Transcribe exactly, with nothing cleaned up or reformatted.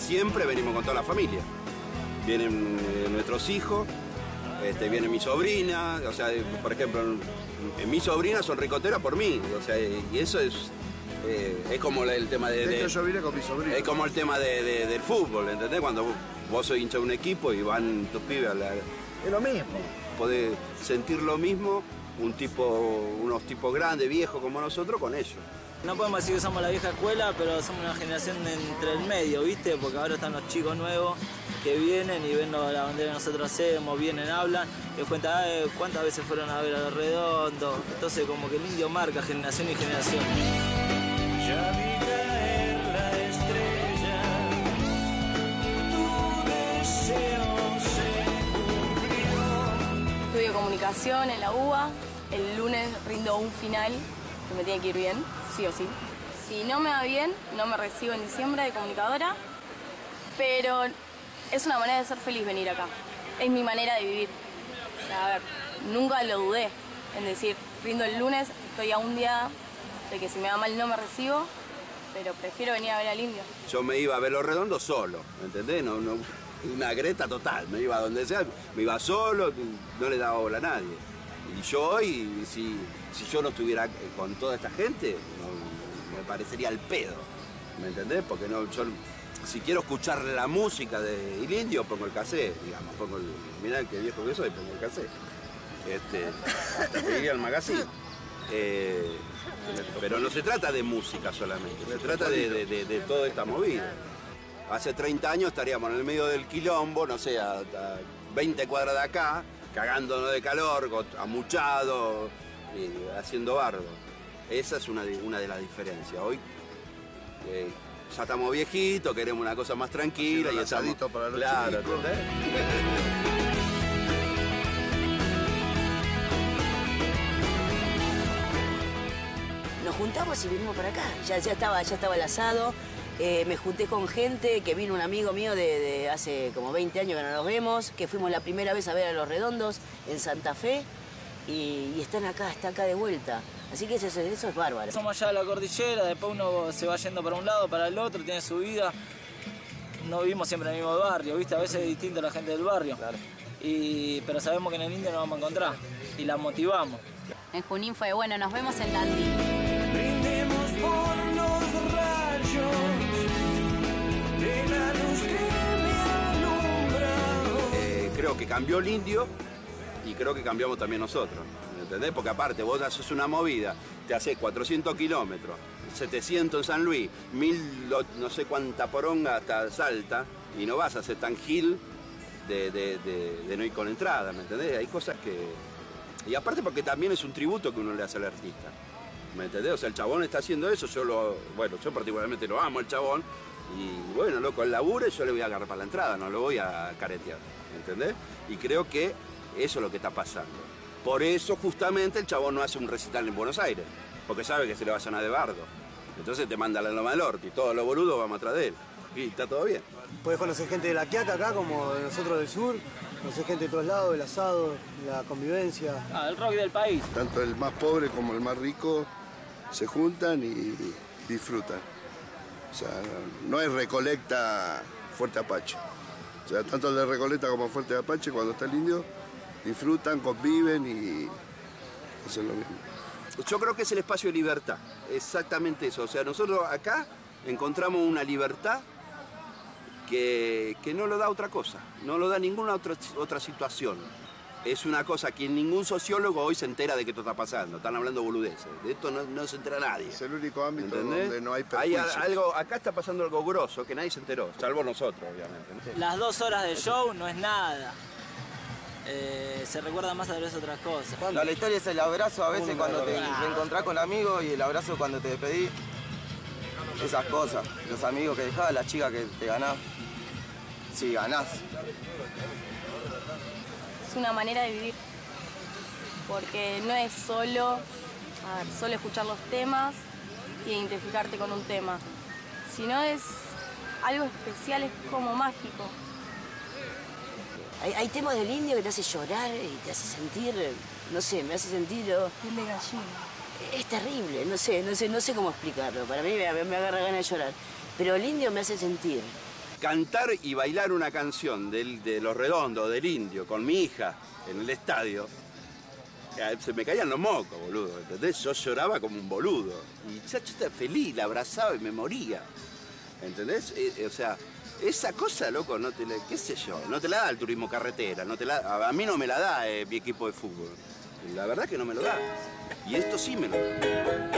siempre venimos con toda la familia. Vienen eh, nuestros hijos, este, viene mi sobrina, o sea, por ejemplo, en, mis sobrinas son ricoteras por mí, o sea, y eso es, eh, es como el tema de... de, de yo vine con mi sobrina. Es como el tema de, de, del fútbol, ¿entendés? Cuando vos, vos sos hincha de un equipo y van tus pibes a la... Es lo mismo, podés sentir lo mismo un tipo, unos tipos grandes, viejos como nosotros, con ellos. No podemos decir que somos la vieja escuela, pero somos una generación entre el medio, ¿viste? Porque ahora están los chicos nuevos que vienen y ven la bandera que nosotros hacemos, vienen, hablan, y les cuentan eh, cuántas veces fueron a ver a Los Redondos. Entonces como que el indio marca generación y generación. Ya vi caer la estrella, tu deseo se cumplió. Estudio comunicación en la U B A, el lunes rindo un final que me tiene que ir bien, sí o sí. Si no me va bien, no me recibo en diciembre de comunicadora, pero es una manera de ser feliz venir acá. Es mi manera de vivir. O sea, a ver, nunca lo dudé en decir, rindo el lunes, estoy a un día de que si me va mal no me recibo, pero prefiero venir a ver al indio. Yo me iba a ver Los Redondos solo, ¿entendés? No, no, una greta total, me iba a donde sea, me iba solo, no le daba bola a nadie. Y yo hoy, si, si yo no estuviera con toda esta gente, no, me parecería el pedo, ¿me entendés? Porque no, yo, si quiero escuchar la música de El Indio, pongo el cassette, digamos, pongo el, mirá qué viejo que soy, pongo el cassette. Este, hasta que llegue al magazine. Eh, pero no se trata de música solamente, se trata de, de, de, de toda esta movida. Hace treinta años estaríamos en el medio del quilombo, no sé, a, a veinte cuadras de acá, cagándonos de calor, amuchado, y haciendo bardo. Esa es una de, una de las diferencias. Hoy eh, ya estamos viejitos, queremos una cosa más tranquila y estamos... Para los claro, chicos. ¿entendés? Nos juntamos y vinimos para acá. Ya, ya, estaba, ya estaba el asado. Eh, me junté con gente, que vino un amigo mío de, de hace como veinte años que no nos vemos, que fuimos la primera vez a ver a Los Redondos en Santa Fe y, y están acá, está acá de vuelta. Así que eso, eso es bárbaro. Somos allá de la cordillera, después uno se va yendo para un lado, para el otro, tiene su vida. No vivimos siempre en el mismo barrio, ¿viste? A veces es distinto a la gente del barrio. Claro. Y, pero sabemos que en el Indio nos vamos a encontrar y la motivamos. En Junín fue, bueno, nos vemos en Tandil. Brindemos por los rayos de la luz que me alumbra. Eh, creo que cambió el Indio y creo que cambiamos también nosotros, ¿entendés? Porque aparte vos haces una movida, te haces cuatrocientos kilómetros, setecientos en San Luis, mil no sé cuánta poronga hasta Salta, y no vas a ser tan gil de, de, de, de no ir con entrada, ¿me entendés? Hay cosas que... Y aparte porque también es un tributo que uno le hace al artista, ¿me entendés? O sea, el chabón está haciendo eso, yo lo... Bueno, yo particularmente lo amo, el chabón, y bueno, loco, el laburo yo le voy a agarrar para la entrada, no lo voy a caretear, ¿me entendés? Y creo que eso es lo que está pasando. Por eso justamente el chabón no hace un recital en Buenos Aires, porque sabe que se le va a llenar de bardo. Entonces te manda a la Loma del Orto y todos los boludos vamos atrás de él. Y está todo bien. Puedes conocer gente de La Quiaca acá, como de nosotros del sur, conocer gente de todos lados, el asado, la convivencia. Ah, el rock del país. Tanto el más pobre como el más rico se juntan y disfrutan. O sea, no hay Recoleta Fuerte Apache. O sea, tanto el de Recoleta como Fuerte Apache, cuando está el indio, disfrutan, conviven y hacen lo mismo. Yo creo que es el espacio de libertad, exactamente eso. O sea, nosotros acá encontramos una libertad que, que no lo da otra cosa, no lo da ninguna otra, otra situación. Es una cosa que ningún sociólogo hoy se entera de que esto está pasando. Están hablando boludeces. De esto no, no se entera nadie. Es el único ámbito ¿entendés? donde no hay Hay perjuicios. algo, acá está pasando algo grosso que nadie se enteró, salvo nosotros, obviamente. Las dos horas de show no es nada. Eh, se recuerda más a veces otras cosas. La, la historia es el abrazo a veces cuando te reencontrás con amigos y el abrazo cuando te despedís. Esas cosas, los amigos que dejás, las chicas que te ganás. Si ganás. Es una manera de vivir, porque no es solo, a ver, solo escuchar los temas y identificarte con un tema, sino es algo especial, es como mágico. Hay, hay temas del indio que te hace llorar y te hace sentir, no sé, me hace sentir... Oh, Piel de gallina. es terrible, no sé, no sé, no sé cómo explicarlo. Para mí me, me agarra ganas de llorar. Pero el indio me hace sentir. cantar y bailar una canción del, de Los Redondos, del Indio, con mi hija en el estadio, se me caían los mocos, boludo, ¿entendés? Yo lloraba como un boludo. Y ya yo estaba feliz, la abrazaba y me moría. ¿Entendés? Eh, o sea, esa cosa, loco, no te la, qué sé yo, no te la da el turismo carretera, no te la, a mí no me la da eh, mi equipo de fútbol. La verdad que no me lo da. Y esto sí me lo da.